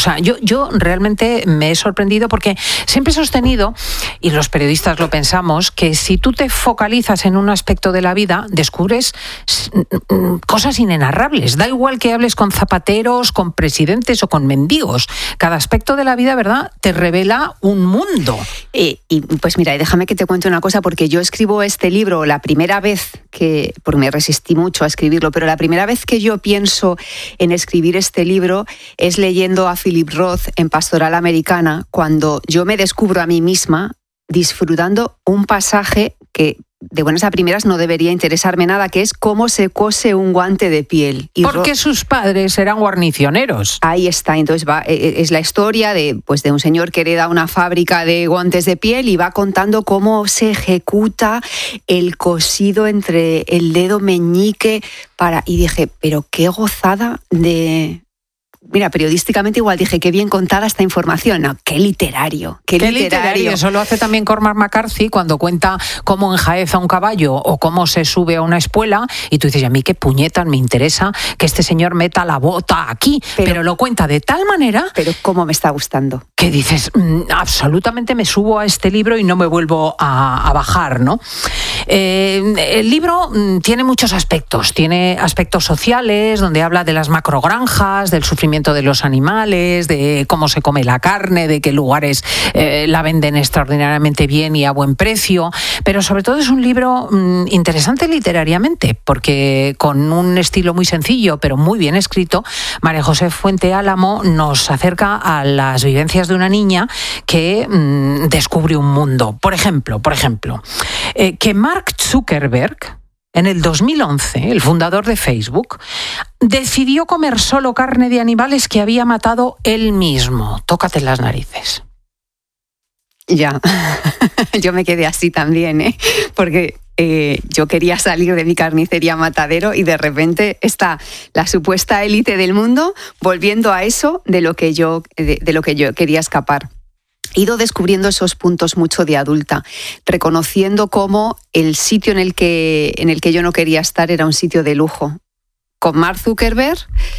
sea, yo realmente me he sorprendido porque siempre he sostenido, y los periodistas lo pensamos, que si tú te focalizas en un aspecto de la vida, descubres cosas inenarrables. Da igual que hables con zapateros, con presidentes o con mendigos. Cada aspecto de la vida, ¿verdad?, te revela un mundo. Y pues mira, déjame que te cuente una cosa, porque yo escribo este libro la primera vez porque me resistí mucho a escribirlo, pero la primera vez que yo pienso en escribir este libro es leyendo a Philip Roth en Pastoral Americana, cuando yo me descubro a mí misma disfrutando un pasaje que de buenas a primeras no debería interesarme nada, que es cómo se cose un guante de piel. Porque sus padres eran guarnicioneros. Ahí está, entonces es la historia de un señor que hereda una fábrica de guantes de piel y va contando cómo se ejecuta el cosido entre el dedo meñique y dije, pero qué gozada de... Mira, periodísticamente igual dije, qué bien contada esta información. No, qué literario. Eso lo hace también Cormac McCarthy cuando cuenta cómo enjaeza un caballo o cómo se sube a una espuela, y tú dices, a mí qué puñetas me interesa que este señor meta la bota aquí, pero lo cuenta de tal manera... Pero cómo me está gustando. Que dices, absolutamente me subo a este libro y no me vuelvo a bajar, ¿no? El libro tiene muchos aspectos. Tiene aspectos sociales, donde habla de las macrogranjas, del sufrimiento de los animales, de cómo se come la carne, de qué lugares la venden extraordinariamente bien y a buen precio, pero sobre todo es un libro interesante literariamente, porque con un estilo muy sencillo pero muy bien escrito, María José Fuente Álamo nos acerca a las vivencias de una niña que descubre un mundo. Por ejemplo, que Mark Zuckerberg, en el 2011, el fundador de Facebook, decidió comer solo carne de animales que había matado él mismo. Tócate las narices. Ya, yo me quedé así también, porque yo quería salir de mi carnicería matadero y de repente está la supuesta élite del mundo volviendo a eso de lo que yo quería escapar. He ido descubriendo esos puntos mucho de adulta, reconociendo cómo el sitio en el que yo no quería estar era un sitio de lujo. Con Mark Zuckerberg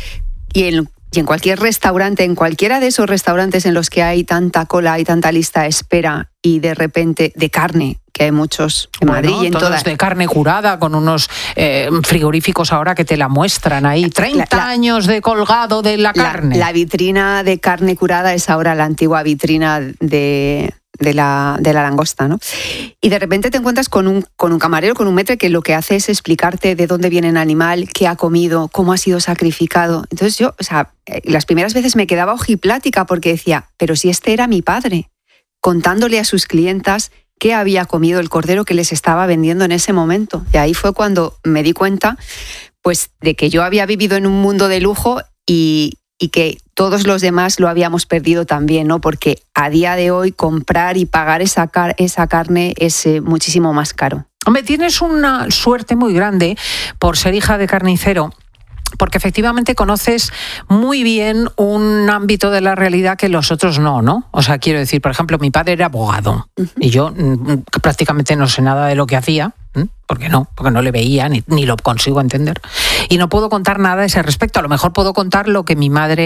y en cualquier restaurante, en cualquiera de esos restaurantes en los que hay tanta cola y tanta lista de espera y de repente de carne, que hay muchos en Madrid y en todas de carne curada, con unos frigoríficos ahora que te la muestran ahí, 30 años de colgado de la carne. La vitrina de carne curada es ahora la antigua vitrina de la langosta, ¿no? Y de repente te encuentras con un camarero, con un maître, que lo que hace es explicarte de dónde viene el animal, qué ha comido, cómo ha sido sacrificado. Entonces yo, las primeras veces me quedaba ojiplática porque decía, pero si este era mi padre, contándole a sus clientas qué había comido el cordero que les estaba vendiendo en ese momento. Y ahí fue cuando me di cuenta, pues, de que yo había vivido en un mundo de lujo y que todos los demás lo habíamos perdido también, ¿no? Porque a día de hoy comprar y pagar esa carne es muchísimo más caro. Hombre, tienes una suerte muy grande por ser hija de carnicero, porque efectivamente conoces muy bien un ámbito de la realidad que los otros no. O sea, quiero decir, por ejemplo, mi padre era abogado y yo prácticamente no sé nada de lo que hacía, porque no le veía ni lo consigo entender. Y no puedo contar nada a ese respecto. A lo mejor puedo contar lo que mi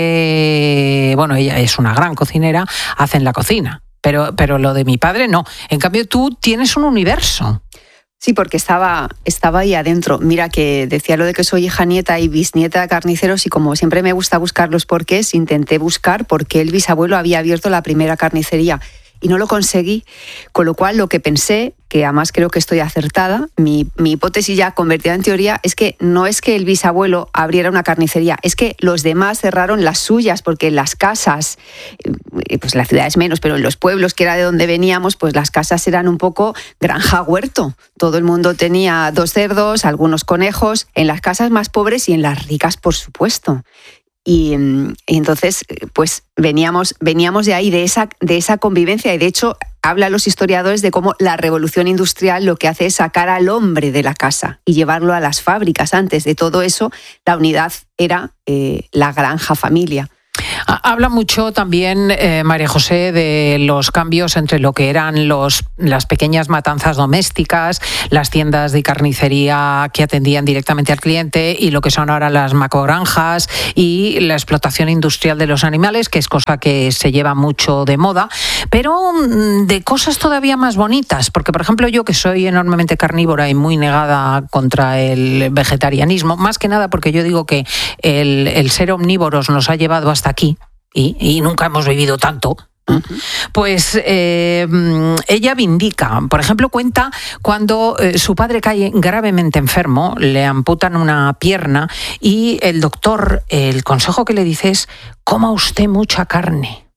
madre, ella es una gran cocinera, hace en la cocina. Pero lo de mi padre no. En cambio, tú tienes un universo. Sí, porque estaba ahí adentro. Mira, que decía lo de que soy hija, nieta y bisnieta de carniceros, y como siempre me gusta buscar los porqués, intenté buscar por qué el bisabuelo había abierto la primera carnicería y no lo conseguí, con lo cual lo que pensé, que además creo que estoy acertada, mi hipótesis ya convertida en teoría, es que no es que el bisabuelo abriera una carnicería, es que los demás cerraron las suyas, porque en las casas, pues en las ciudades menos, pero en los pueblos, que era de donde veníamos, pues las casas eran un poco granja-huerto. Todo el mundo tenía 2 cerdos, algunos conejos, en las casas más pobres y en las ricas, por supuesto. Y entonces, pues veníamos de ahí, de esa convivencia, y de hecho hablan los historiadores de cómo la revolución industrial lo que hace es sacar al hombre de la casa y llevarlo a las fábricas. Antes de todo eso, la unidad era la granja familia. Habla mucho también, María José, de los cambios entre lo que eran las pequeñas matanzas domésticas, las tiendas de carnicería que atendían directamente al cliente y lo que son ahora las macrogranjas y la explotación industrial de los animales, que es cosa que se lleva mucho de moda, pero de cosas todavía más bonitas, porque por ejemplo yo, que soy enormemente carnívora y muy negada contra el vegetarianismo, más que nada porque yo digo que el ser omnívoros nos ha llevado hasta aquí y nunca hemos vivido tanto. Pues ella vindica, por ejemplo, cuenta cuando su padre cae gravemente enfermo, le amputan una pierna y el doctor, el consejo que le dice es: coma usted mucha carne.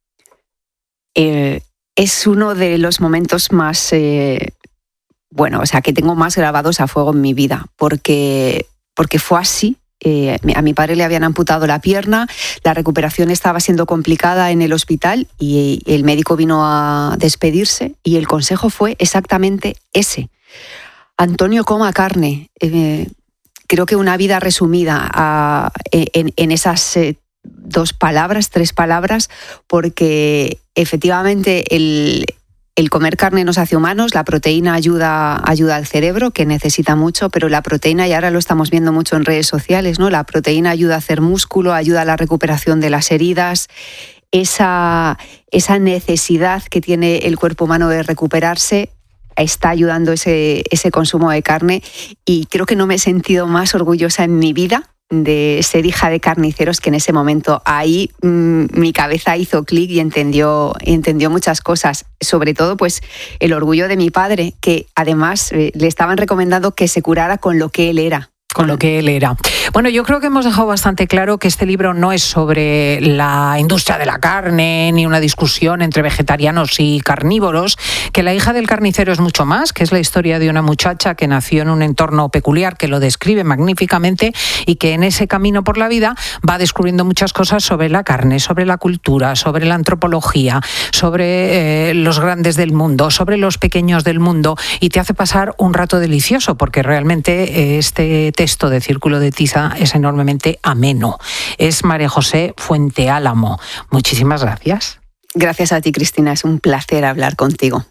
Es uno de los momentos más, que tengo más grabados a fuego en mi vida, porque fue así. A mi padre le habían amputado la pierna, la recuperación estaba siendo complicada en el hospital y el médico vino a despedirse y el consejo fue exactamente ese: Antonio, coma carne. Creo que una vida resumida en esas 2 palabras, 3 palabras, porque efectivamente el comer carne nos hace humanos, la proteína ayuda al cerebro, que necesita mucho, pero la proteína, y ahora lo estamos viendo mucho en redes sociales, ¿no? La proteína ayuda a hacer músculo, ayuda a la recuperación de las heridas. Esa necesidad que tiene el cuerpo humano de recuperarse está ayudando ese consumo de carne, y creo que no me he sentido más orgullosa en mi vida de ser hija de carniceros, que en ese momento ahí mi cabeza hizo clic y entendió muchas cosas, sobre todo pues el orgullo de mi padre, que además le estaban recomendando que se curara con lo que él era. Con lo que él era. Bueno, yo creo que hemos dejado bastante claro que este libro no es sobre la industria de la carne, ni una discusión entre vegetarianos y carnívoros, que La hija del carnicero es mucho más, que es la historia de una muchacha que nació en un entorno peculiar, que lo describe magníficamente, y que en ese camino por la vida va descubriendo muchas cosas sobre la carne, sobre la cultura, sobre la antropología, sobre los grandes del mundo, sobre los pequeños del mundo, y te hace pasar un rato delicioso, porque realmente este texto de Círculo de Tiza es enormemente ameno. Es María José Fuenteálamo. Muchísimas gracias. Gracias a ti, Cristina. Es un placer hablar contigo.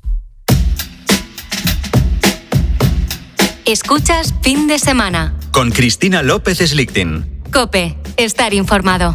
Escuchas Fin de Semana con Cristina López Slichting. COPE. Estar informado.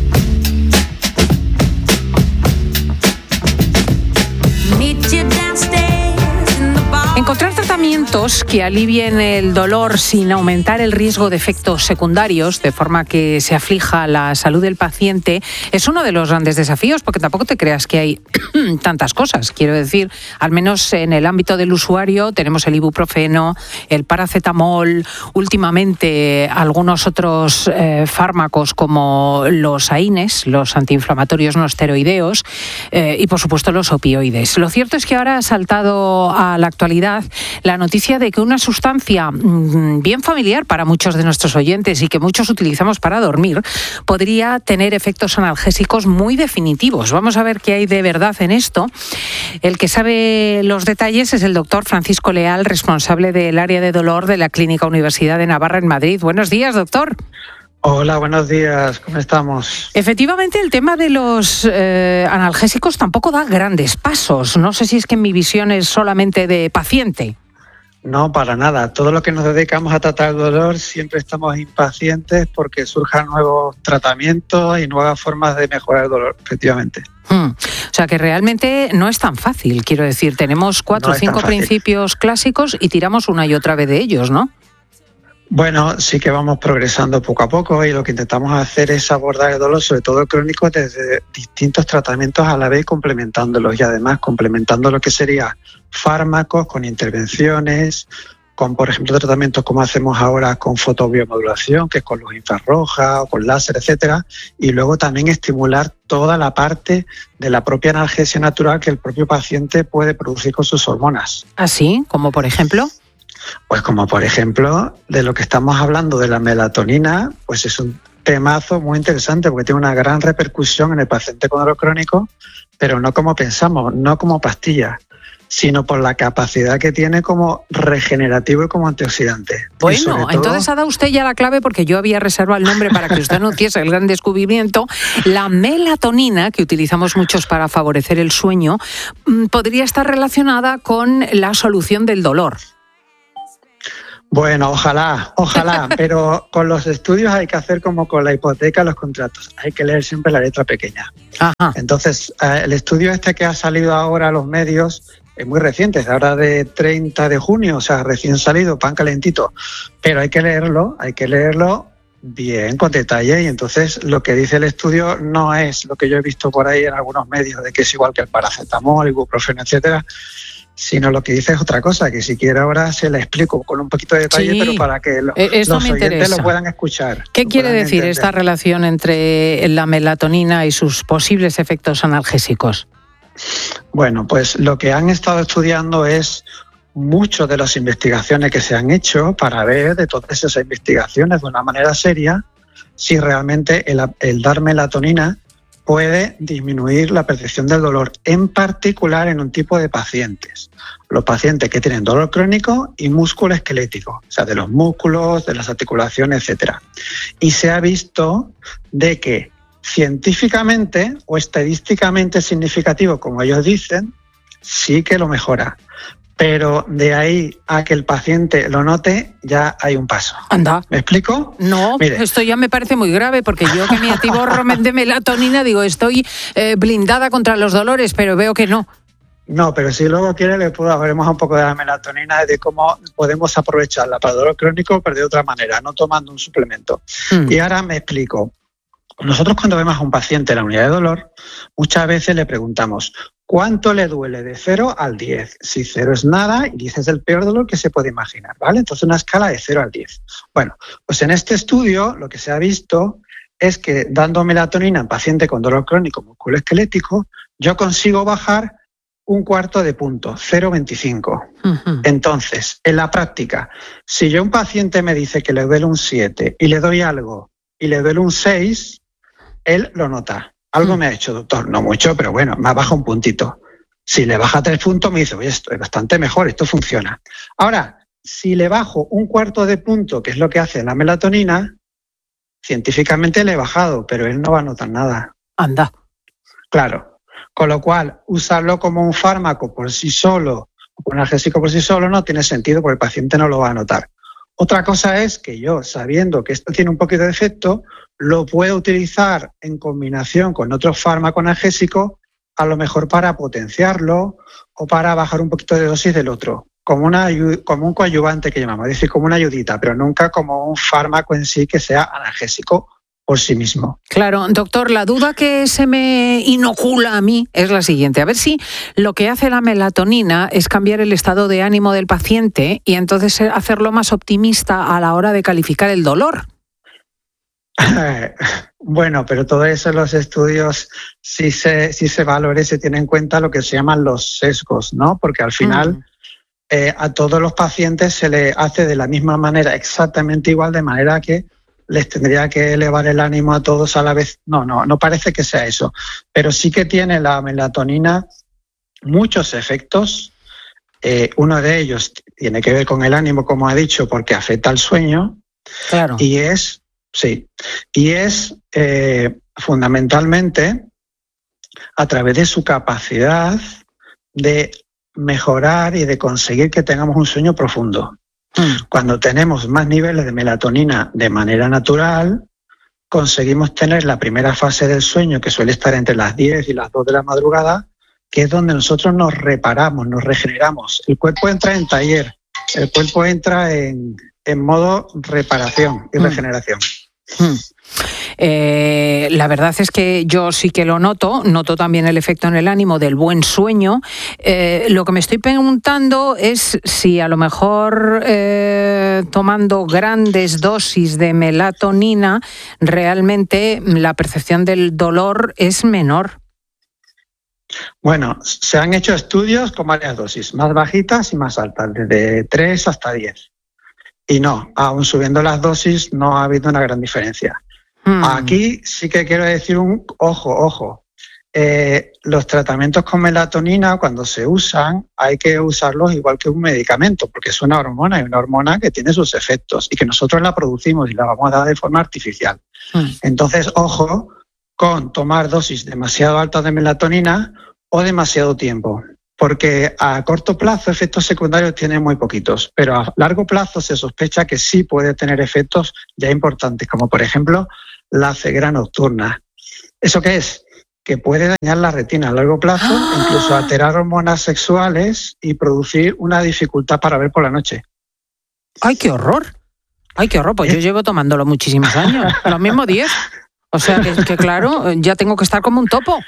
Encontrar tratamientos que alivien el dolor sin aumentar el riesgo de efectos secundarios, de forma que se aflija la salud del paciente, es uno de los grandes desafíos, porque tampoco te creas que hay tantas cosas. Quiero decir, al menos en el ámbito del usuario tenemos el ibuprofeno, el paracetamol, últimamente algunos otros fármacos como los AINES, los antiinflamatorios no esteroideos, y por supuesto los opioides. Lo cierto es que ahora ha saltado a la actualidad la noticia de que una sustancia bien familiar para muchos de nuestros oyentes y que muchos utilizamos para dormir podría tener efectos analgésicos muy definitivos. Vamos a ver qué hay de verdad en esto. El que sabe los detalles es el doctor Francisco Leal, responsable del área de dolor de la Clínica Universidad de Navarra en Madrid. Buenos días, doctor. Hola, buenos días, ¿cómo estamos? Efectivamente, el tema de los analgésicos tampoco da grandes pasos. No sé si es que mi visión es solamente de paciente. No, para nada. Todo lo que nos dedicamos a tratar el dolor siempre estamos impacientes porque surjan nuevos tratamientos y nuevas formas de mejorar el dolor, efectivamente. O sea que realmente no es tan fácil, quiero decir. Tenemos 4 o 5 principios clásicos y tiramos una y otra vez de ellos, ¿no? Bueno, sí que vamos progresando poco a poco y lo que intentamos hacer es abordar el dolor, sobre todo el crónico, desde distintos tratamientos a la vez, complementándolos y además complementando lo que sería fármacos con intervenciones, con por ejemplo tratamientos como hacemos ahora con fotobiomodulación, que es con luz infrarroja o con láser, etcétera, y luego también estimular toda la parte de la propia analgesia natural que el propio paciente puede producir con sus hormonas. ¿Así? ¿Como por ejemplo? Pues como por ejemplo de lo que estamos hablando de la melatonina, pues es un temazo muy interesante porque tiene una gran repercusión en el paciente con dolor crónico, pero no como pensamos, no como pastillas, sino por la capacidad que tiene como regenerativo y como antioxidante. Bueno, entonces ha dado usted ya la clave, porque yo había reservado el nombre para que usted no hiciese el gran descubrimiento. La melatonina, que utilizamos muchos para favorecer el sueño, podría estar relacionada con la solución del dolor. Bueno, ojalá, pero con los estudios hay que hacer como con la hipoteca, los contratos. Hay que leer siempre la letra pequeña. Ajá. Entonces, el estudio este que ha salido ahora a los medios es muy reciente, es ahora de 30 de junio, o sea, recién salido, pan calentito. Pero hay que leerlo bien, con detalle. Y entonces lo que dice el estudio no es lo que yo he visto por ahí en algunos medios, de que es igual que el paracetamol, ibuprofeno, etcétera, sino lo que dice es otra cosa, que si quiere ahora se la explico con un poquito de detalle, sí, pero para que los oyentes lo puedan escuchar. ¿Qué quiere decir entender esta relación entre la melatonina y sus posibles efectos analgésicos? Bueno, pues lo que han estado estudiando es muchas de las investigaciones que se han hecho para ver de todas esas investigaciones de una manera seria si realmente el dar melatonina puede disminuir la percepción del dolor, en particular en un tipo de pacientes. Los pacientes que tienen dolor crónico y músculo esquelético, o sea, de los músculos, de las articulaciones, etcétera. Y se ha visto de que científicamente o estadísticamente significativo, como ellos dicen, sí que lo mejora. Pero de ahí a que el paciente lo note, ya hay un paso. Anda. ¿Me explico? No, mire, esto ya me parece muy grave, porque yo que me atiborro de melatonina, digo, estoy blindada contra los dolores, pero veo que no. No, pero si luego quiere le puedo hablar un poco de la melatonina, de cómo podemos aprovecharla para el dolor crónico, pero de otra manera, no tomando un suplemento. Y ahora me explico. Nosotros cuando vemos a un paciente en la unidad de dolor, muchas veces le preguntamos ¿cuánto le duele de 0 al 10? Si 0 es nada y 10 es el peor dolor que se puede imaginar, ¿vale? Entonces una escala de 0 al 10. Bueno, pues en este estudio lo que se ha visto es que dando melatonina en paciente con dolor crónico musculoesquelético, yo consigo bajar un cuarto de punto, 0,25. Uh-huh. Entonces, en la práctica, si yo a un paciente me dice que le duele un 7 y le doy algo y le duele un 6, él lo nota. Algo me ha hecho, doctor, no mucho, pero bueno, me ha bajado un puntito. Si le baja 3 puntos, me dice, oye, esto es bastante mejor, esto funciona. Ahora, si le bajo un cuarto de punto, que es lo que hace la melatonina, científicamente le he bajado, pero él no va a notar nada. Anda. Claro. Con lo cual, usarlo como un fármaco por sí solo, o un analgésico por sí solo, no tiene sentido porque el paciente no lo va a notar. Otra cosa es que yo, sabiendo que esto tiene un poquito de efecto, lo puedo utilizar en combinación con otro fármaco analgésico, a lo mejor para potenciarlo o para bajar un poquito de dosis del otro, como un coadyuvante que llamamos, es decir, como una ayudita, pero nunca como un fármaco en sí que sea analgésico por sí mismo. Claro, doctor, la duda que se me inocula a mí es la siguiente. A ver si lo que hace la melatonina es cambiar el estado de ánimo del paciente y entonces hacerlo más optimista a la hora de calificar el dolor. Bueno, pero todo eso en los estudios sí se valora y se tiene en cuenta lo que se llaman los sesgos, ¿no? Porque al final a todos los pacientes se le hace de la misma manera, exactamente igual, de manera que les tendría que elevar el ánimo a todos a la vez. No parece que sea eso. Pero sí que tiene la melatonina muchos efectos. Uno de ellos tiene que ver con el ánimo, como ha dicho, porque afecta al sueño. Claro. Y es fundamentalmente a través de su capacidad de mejorar y de conseguir que tengamos un sueño profundo. Cuando tenemos más niveles de melatonina de manera natural, conseguimos tener la primera fase del sueño, que suele estar entre las 10 y las 2 de la madrugada, que es donde nosotros nos reparamos, nos regeneramos. El cuerpo entra en taller, el cuerpo entra en modo reparación y regeneración. La verdad es que yo sí que lo noto también el efecto en el ánimo del buen sueño. Lo que me estoy preguntando es si a lo mejor tomando grandes dosis de melatonina realmente la percepción del dolor es menor. Bueno, se han hecho estudios con varias dosis, más bajitas y más altas, desde 3 hasta 10. Y no, aún subiendo las dosis no ha habido una gran diferencia. Aquí sí que quiero decir un ojo. los tratamientos con melatonina, cuando se usan, hay que usarlos igual que un medicamento, porque es una hormona, y una hormona que tiene sus efectos y que nosotros la producimos y la vamos a dar de forma artificial. Entonces, ojo con tomar dosis demasiado altas de melatonina o demasiado tiempo, porque a corto plazo efectos secundarios tiene muy poquitos, pero a largo plazo se sospecha que sí puede tener efectos ya importantes, como por ejemplo la ceguera nocturna. ¿Eso qué es? Que puede dañar la retina a largo plazo, incluso alterar hormonas sexuales y producir una dificultad para ver por la noche. ¡Ay, qué horror! ¡Ay, qué horror! Pues yo llevo tomándolo muchísimos años, lo mismo 10. O sea, que claro, ya tengo que estar como un topo.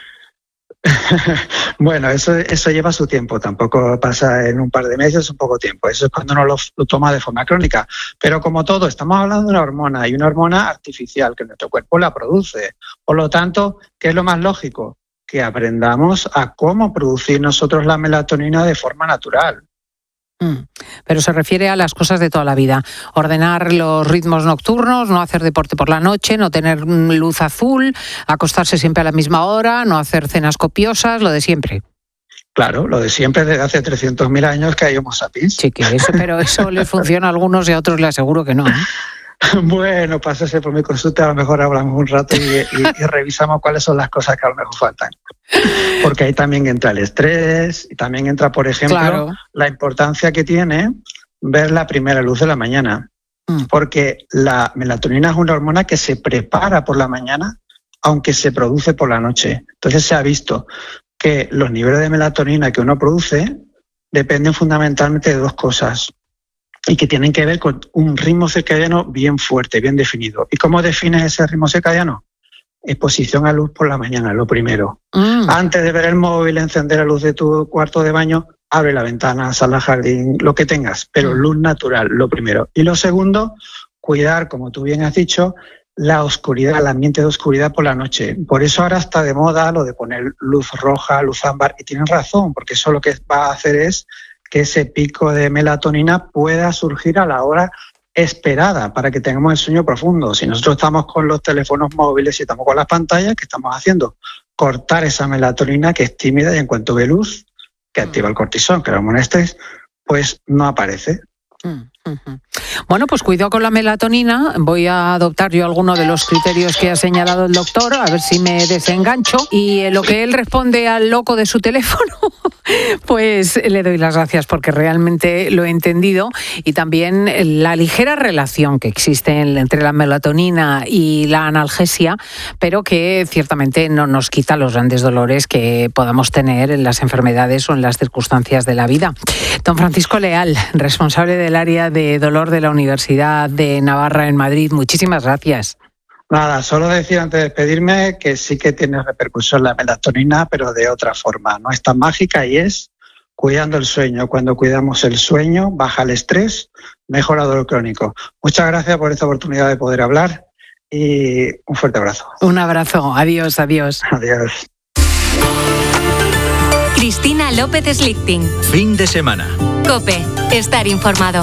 Bueno, eso lleva su tiempo, tampoco pasa en un par de meses, es un poco tiempo. Eso es cuando uno lo toma de forma crónica. Pero como todo, estamos hablando de una hormona, y una hormona artificial que nuestro cuerpo la produce. Por lo tanto, ¿qué es lo más lógico? Que aprendamos a cómo producir nosotros la melatonina de forma natural. Pero se refiere a las cosas de toda la vida. Ordenar los ritmos nocturnos, no hacer deporte por la noche, no tener luz azul, acostarse siempre a la misma hora, no hacer cenas copiosas, lo de siempre. Claro, lo de siempre desde hace 300.000 años que hay Homo sapiens. Sí, que pero eso les funciona a algunos y a otros les aseguro que no. Bueno, pásese por mi consulta, a lo mejor hablamos un rato y revisamos cuáles son las cosas que a lo mejor faltan. Porque ahí también entra el estrés y también entra, por ejemplo, la importancia que tiene ver la primera luz de la mañana. Porque la melatonina es una hormona que se prepara por la mañana, aunque se produce por la noche. Entonces se ha visto que los niveles de melatonina que uno produce dependen fundamentalmente de dos cosas, y que tienen que ver con un ritmo circadiano bien fuerte, bien definido. ¿Y cómo defines ese ritmo circadiano? Exposición a luz por la mañana, lo primero. Antes de ver el móvil, encender la luz de tu cuarto de baño, abre la ventana, sal al jardín, lo que tengas, pero luz natural, lo primero. Y lo segundo, cuidar, como tú bien has dicho, la oscuridad, el ambiente de oscuridad por la noche. Por eso ahora está de moda lo de poner luz roja, luz ámbar, y tienen razón, porque eso lo que va a hacer es que ese pico de melatonina pueda surgir a la hora esperada para que tengamos el sueño profundo. Si nosotros estamos con los teléfonos móviles y estamos con las pantallas, ¿qué estamos haciendo? Cortar esa melatonina que es tímida, y en cuanto ve luz, que activa el cortisol, que la hormona estrés, pues no aparece. Bueno, pues cuidado con la melatonina. Voy a adoptar yo alguno de los criterios que ha señalado el doctor, a ver si me desengancho. Y en lo que él responde al loco de su teléfono, pues le doy las gracias, porque realmente lo he entendido. Y también la ligera relación que existe entre la melatonina y la analgesia, pero que ciertamente no nos quita los grandes dolores que podamos tener en las enfermedades o en las circunstancias de la vida. Don Francisco Leal, responsable del área de dolor de la Universidad de Navarra en Madrid, muchísimas gracias. Nada, solo decir antes de despedirme que sí que tiene repercusión la melatonina, pero de otra forma. No es tan mágica, y es cuidando el sueño. Cuando cuidamos el sueño, baja el estrés, mejora el dolor crónico. Muchas gracias por esta oportunidad de poder hablar y un fuerte abrazo. Un abrazo. Adiós, adiós. Adiós. Cristina López Slichting. Fin de semana. COPE. Estar informado.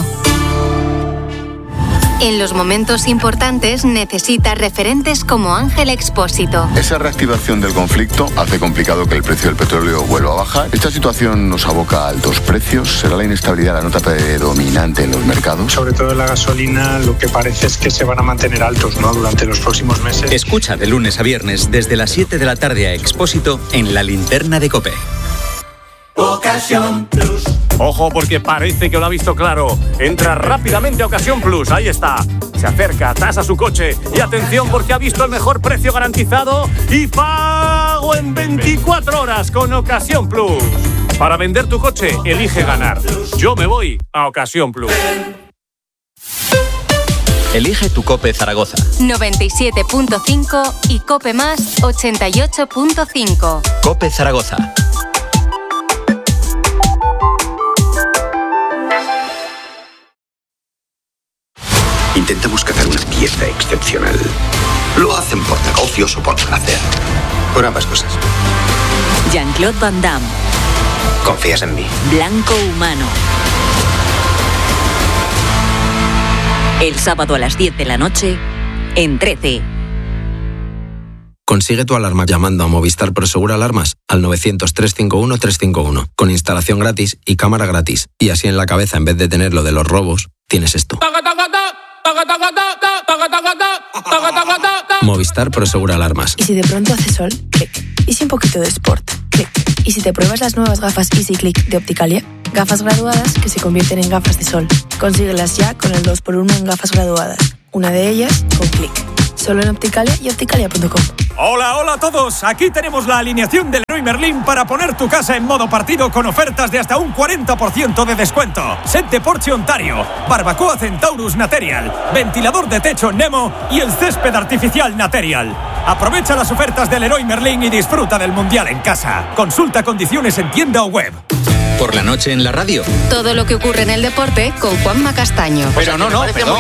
En los momentos importantes necesita referentes como Ángel Expósito. Esa reactivación del conflicto hace complicado que el precio del petróleo vuelva a bajar. Esta situación nos aboca a altos precios. ¿Será la inestabilidad la nota predominante en los mercados? Sobre todo en la gasolina, lo que parece es que se van a mantener altos, ¿no?, durante los próximos meses. Escucha de lunes a viernes desde las 7 de la tarde a Expósito en La Linterna de COPE. Ocasión Plus. Ojo, porque parece que lo ha visto claro. Entra rápidamente a Ocasión Plus, ahí está. Se acerca, tasa su coche y atención, porque ha visto el mejor precio garantizado y pago en 24 horas con Ocasión Plus. Para vender tu coche, elige ganar. Yo me voy a Ocasión Plus. Elige tu COPE Zaragoza. 97.5 y COPE Más 88.5. COPE Zaragoza. Intentamos cazar una pieza excepcional. Lo hacen por negocios o por placer. Por ambas cosas. Jean-Claude Van Damme. ¿Confías en mí? Blanco Humano. El sábado a las 10 de la noche en 13. Consigue tu alarma llamando a Movistar Prosegur Alarmas al 900-351-351, con instalación gratis y cámara gratis. Y así en la cabeza, en vez de tener lo de los robos, tienes esto. Movistar Prosegur Alarmas. Y si de pronto hace sol, clic. Y si un poquito de sport, clic. Y si te pruebas las nuevas gafas Easy Click de Opticalia, gafas graduadas que se convierten en gafas de sol. Consíguelas ya con el 2x1 en gafas graduadas. Una de ellas con clic. Solo en Opticalia y opticalia.com. Hola, hola a todos. Aquí tenemos la alineación del Leroy Merlin para poner tu casa en modo partido con ofertas de hasta un 40% de descuento. Set de Porsche Ontario, barbacoa Centaurus Material, ventilador de techo Nemo y el césped artificial Material. Aprovecha las ofertas del Leroy Merlin y disfruta del Mundial en casa. Consulta condiciones en tienda o web. Por la noche en la radio. Todo lo que ocurre en el deporte con Juanma Castaño. Pero no, perdón.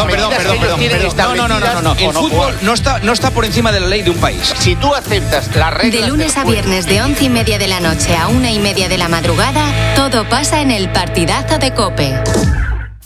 El fútbol no está por encima de la ley de un país. Si tú aceptas las reglas... De lunes a viernes de 11:30 de la noche a 1:30 de la madrugada, todo pasa en el partidazo de COPE.